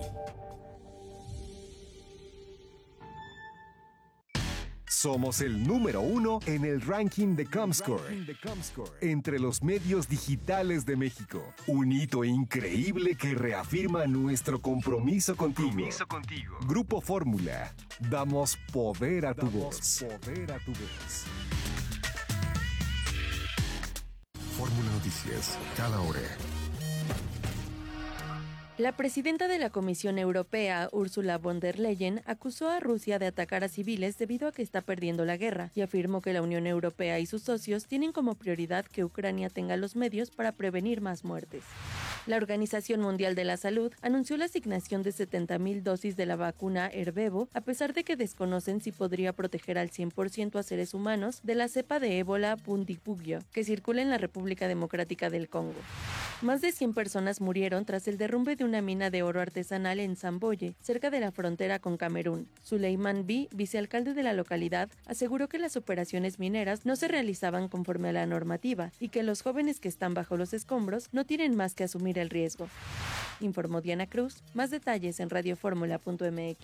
Somos el número 1 en el ranking de Comscore entre los medios digitales de México. Un hito increíble que reafirma nuestro compromiso contigo. Grupo Fórmula. Damos poder a tu voz. Fórmula Noticias, cada hora. La presidenta de la Comisión Europea, Ursula von der Leyen, acusó a Rusia de atacar a civiles debido a que está perdiendo la guerra y afirmó que la Unión Europea y sus socios tienen como prioridad que Ucrania tenga los medios para prevenir más muertes. La Organización Mundial de la Salud anunció la asignación de 70,000 dosis de la vacuna Ervebo, a pesar de que desconocen si podría proteger al 100% a seres humanos de la cepa de ébola Bundibugyo, que circula en la República Democrática del Congo. Más de 100 personas murieron tras el derrumbe de una mina de oro artesanal en Samboye, cerca de la frontera con Camerún. Suleiman B., vicealcalde de la localidad, aseguró que las operaciones mineras no se realizaban conforme a la normativa y que los jóvenes que están bajo los escombros no tienen más que asumir el riesgo. Informó Diana Cruz. Más detalles en radioformula.mx.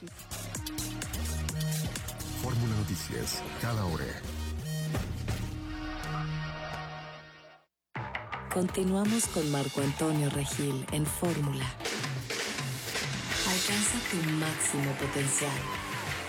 Fórmula Noticias, cada hora. Continuamos con Marco Antonio Regil en Fórmula. Alcanza tu máximo potencial.